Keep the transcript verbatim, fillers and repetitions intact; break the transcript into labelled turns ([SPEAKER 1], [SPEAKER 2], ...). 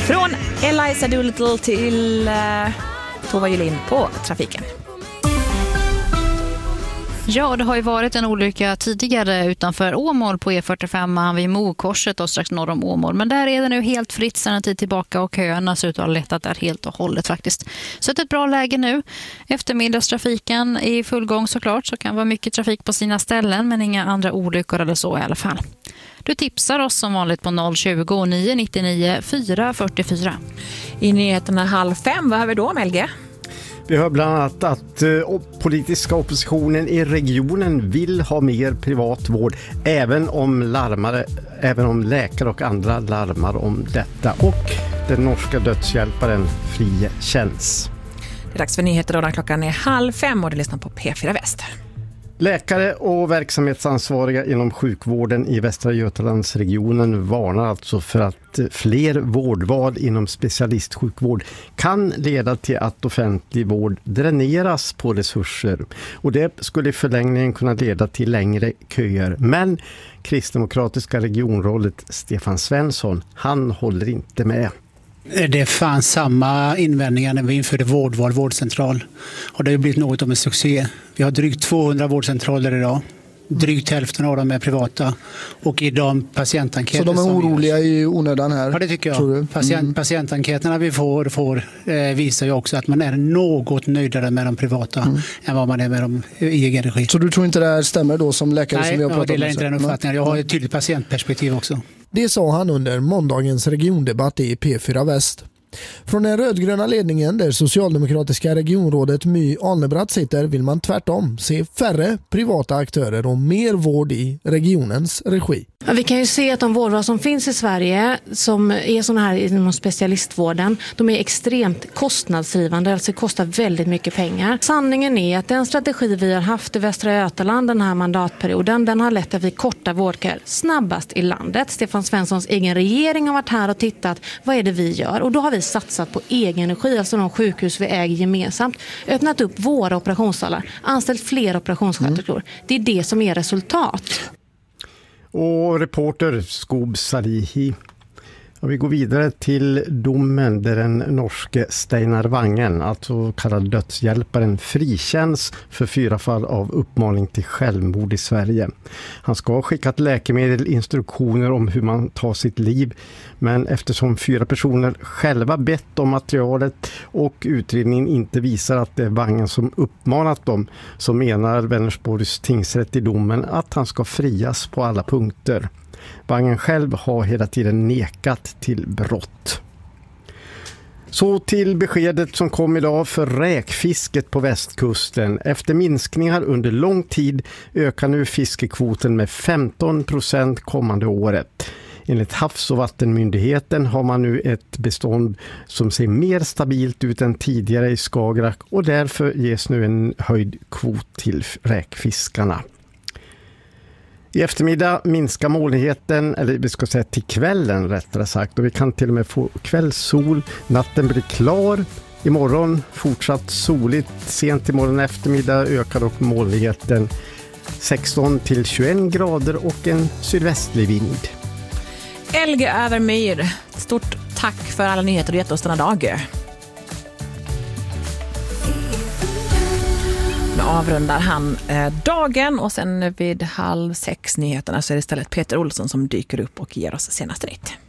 [SPEAKER 1] Från Eliza Doolittle till uh, Tova Julin på trafiken.
[SPEAKER 2] Ja, det har ju varit en olycka tidigare utanför Åmål på E fyrtiofem vid Mokorset och strax norr om Åmål. Men där är det nu helt fritt sedan en tid tillbaka och köerna ser ut att ha lättat där helt och hållet faktiskt. Så det är ett bra läge nu. Eftermiddagstrafiken är i full gång såklart, så kan vara mycket trafik på sina ställen men inga andra olyckor eller så i alla fall. Du tipsar oss som vanligt på noll tjugo, nio nittionio, fyra fyrtiofyra.
[SPEAKER 1] I nyheterna halv fem, vad har vi då, Melge?
[SPEAKER 3] Vi hör bland annat att uh, politiska oppositionen i regionen vill ha mer privat vård även om, larmare, även om läkare och andra larmar om detta. Och den norska dödshjälparen frikänns.
[SPEAKER 1] Det är dags för nyheter och den klockan är halv fem och du lyssnar på P fyra Väst.
[SPEAKER 3] Läkare och verksamhetsansvariga inom sjukvården i Västra Götalandsregionen varnar alltså för att fler vårdval inom specialistsjukvård kan leda till att offentlig vård dräneras på resurser. Och det skulle i förlängningen kunna leda till längre köer. Men kristdemokratiska regionrådet Stefan Svensson, han håller inte med.
[SPEAKER 4] Det fanns samma invändningar när vi införde vårdval, vårdcentral. Och det har blivit något av en succé. Vi har drygt tvåhundra vårdcentraler idag. Drygt hälften av dem är privata. Och i de patientenkäter.
[SPEAKER 5] Så de är oroliga i onödan här?
[SPEAKER 4] Ja, det tycker jag. Mm. Patient, patientenkäterna vi får, får eh, visar ju också att man är något nöjdare med de privata mm. än vad man är med de i egen regi.
[SPEAKER 5] Så du tror inte det här stämmer då som läkare?
[SPEAKER 4] Nej,
[SPEAKER 5] som vi har pratat
[SPEAKER 4] jag delar
[SPEAKER 5] om?
[SPEAKER 4] inte den uppfattningen. Jag har ett tydligt patientperspektiv också.
[SPEAKER 5] Det sa han under måndagens regiondebatt i P fyra Väst. Från den rödgröna ledningen där socialdemokratiska regionrådet My Alnebratt sitter vill man tvärtom se färre privata aktörer och mer vård i regionens regi.
[SPEAKER 6] Ja, vi kan ju se att de vårdval som finns i Sverige som är såna här inom specialistvården, de är extremt kostnadsdrivande, alltså kostar väldigt mycket pengar. Sanningen är att den strategi vi har haft i Västra Götaland den här mandatperioden, den har lett till att vi kortar vårdköer snabbast i landet. Stefan Svenssons egen regering har varit här och tittat, vad är det vi gör? Och då har vi satsat på egen energi, alltså de sjukhus vi äger gemensamt, öppnat upp våra operationssalar, anställt fler operationssköterskor. Mm. Det är det som är resultat.
[SPEAKER 3] Och reporter Skob Salihi. Och vi går vidare till domen där den norske Steinar Vangen, alltså kallad dödshjälparen, frikänns för fyra fall av uppmaning till självmord i Sverige. Han ska ha skickat läkemedel, instruktioner om hur man tar sitt liv, men eftersom fyra personer själva bett om materialet och utredningen inte visar att det är Vangen som uppmanat dem, så menar Vänersborgs tingsrätt i domen att han ska frias på alla punkter. Vangen själv har hela tiden nekat till brott. Så till beskedet som kom idag för räkfisket på västkusten. Efter minskningar under lång tid ökar nu fiskekvoten med femton procent kommande året. Enligt Havs- och vattenmyndigheten har man nu ett bestånd som ser mer stabilt ut än tidigare i Skagerrak och därför ges nu en höjd kvot till räkfiskarna. I eftermiddag minskar molnigheten, eller vi ska säga till kvällen rättare sagt, och vi kan till och med få kvällssol, natten blir klar, imorgon fortsatt soligt, sent imorgon eftermiddag ökar dock molnigheten sexton till tjugoett grader och en sydvästlig vind.
[SPEAKER 1] Elge Övermyr, stort tack för alla nyheter du gett oss denna dag. Nu avrundar han eh, dagen och sen vid halv sex nyheterna så är det istället Peter Olsson som dyker upp och ger oss senaste nytt.